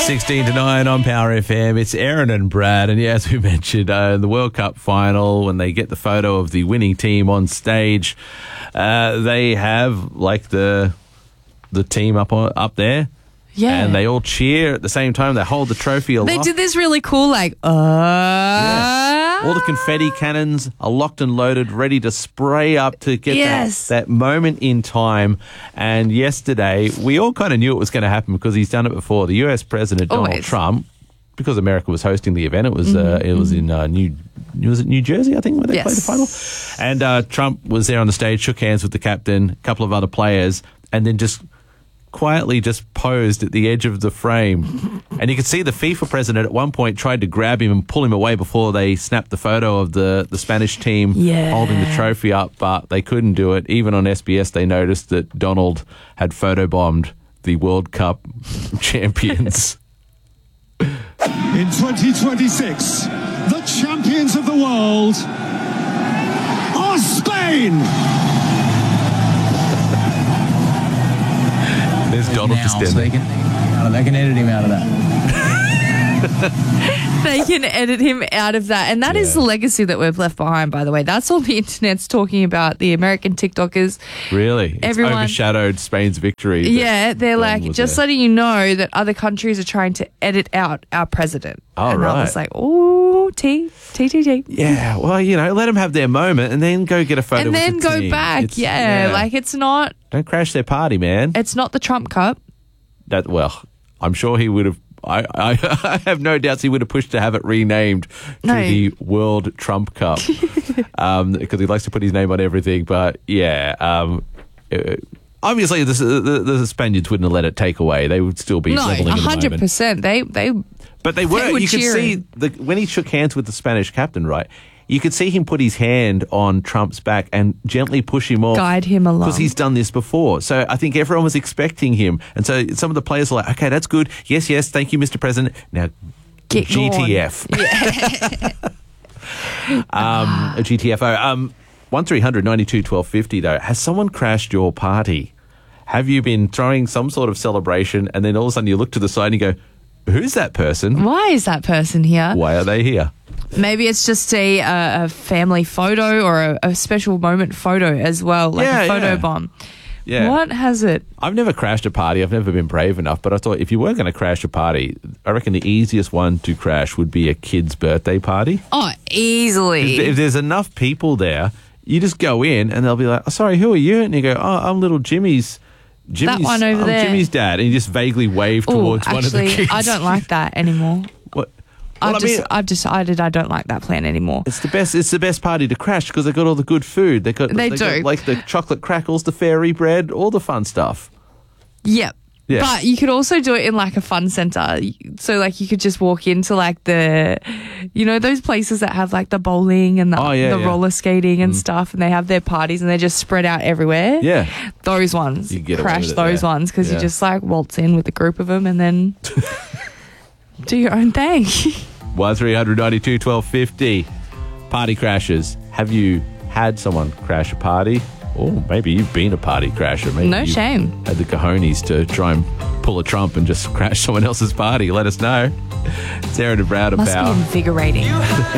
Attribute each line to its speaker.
Speaker 1: 16 to 9 on Power FM. It's Aaron and Brad. And yeah, as we mentioned, the World Cup final, when they get the photo of the winning team on stage, they have like the team up there.
Speaker 2: Yeah.
Speaker 1: And they all cheer at the same time. They hold the trophy aloft.
Speaker 2: They did this really cool, like,
Speaker 1: Yeah. All the confetti cannons are locked and loaded, ready to spray up to get that moment in time. And yesterday, we all kind of knew it was going to happen because he's done it before. The US President Donald Trump, because America was hosting the event, it was in New Jersey, I think, where they played the final. And Trump was there on the stage, shook hands with the captain, a couple of other players, and then just quietly just posed at the edge of the frame. And you could see the FIFA president at one point tried to grab him and pull him away before they snapped the photo of the Spanish team holding the trophy up, but they couldn't do it. Even on SBS, they noticed that Donald had photobombed the World Cup champions.
Speaker 3: In 2026, the champions of the world are Spain!
Speaker 1: There's Donald just standing.
Speaker 4: They can edit him out of that.
Speaker 2: They can edit him out of that. And that is the legacy that we've left behind, by the way. That's all the internet's talking about, the American TikTokers.
Speaker 1: Really? Everyone, it's overshadowed Spain's victory.
Speaker 2: Yeah, they're like, just letting you know that other countries are trying to edit out our president.
Speaker 1: Oh,
Speaker 2: and
Speaker 1: right.
Speaker 2: I was like, ooh, T.
Speaker 1: Yeah, well, let them have their moment and then go get a photo with the team.
Speaker 2: And then go back. Like it's not...
Speaker 1: Don't crash their party, man.
Speaker 2: It's not the Trump Cup.
Speaker 1: Well, I'm sure he would have... I have no doubts he would have pushed to have it renamed to the World Trump Cup because he likes to put his name on everything. But obviously the Spaniards wouldn't have let it take away. They would still be leveling
Speaker 2: 100%.
Speaker 1: But they were. You could see when he shook hands with the Spanish captain, right? You could see him put his hand on Trump's back and gently push him off.
Speaker 2: Guide him along.
Speaker 1: Because he's done this before. So I think everyone was expecting him. And so some of the players were like, okay, that's good. Yes, thank you, Mr. President. Now,
Speaker 2: get
Speaker 1: GTF. GTFO. 1300 92 12 50, though. Has someone crashed your party? Have you been throwing some sort of celebration and then all of a sudden you look to the side and you go, who's that person?
Speaker 2: Why is that person here?
Speaker 1: Why are they here?
Speaker 2: Maybe it's just a family photo or a special moment photo as well, like a photo bomb.
Speaker 1: Yeah.
Speaker 2: What has it?
Speaker 1: I've never crashed a party. I've never been brave enough. But I thought if you were going to crash a party, I reckon the easiest one to crash would be a kid's birthday party.
Speaker 2: Oh, easily.
Speaker 1: If there's enough people there, you just go in and they'll be like, oh, sorry, who are you? And you go, oh, I'm little Jimmy's
Speaker 2: that one over there.
Speaker 1: Jimmy's dad. And you just vaguely wave towards one of the kids.
Speaker 2: I don't like that anymore.
Speaker 1: What?
Speaker 2: I've decided I don't like that plan anymore.
Speaker 1: It's the best party to crash because they got all the good food. They do got, like the chocolate crackles, the fairy bread, all the fun stuff.
Speaker 2: Yep. Yeah. But you could also do it in like a fun center. So like you could just walk into like those places that have like the bowling and the roller skating and stuff, and they have their parties and they're just spread out everywhere.
Speaker 1: Yeah.
Speaker 2: Those ones. You crash those ones because you just like waltz in with a group of them and then do your own thing.
Speaker 1: 1300 92 12 50. Party crashes. Have you had someone crash a party? Or maybe you've been a party crasher. Maybe
Speaker 2: no shame.
Speaker 1: Had the cojones to try and pull a Trump and just crash someone else's party. Let us know. It's Aaron and Brad about.
Speaker 2: Must be invigorating.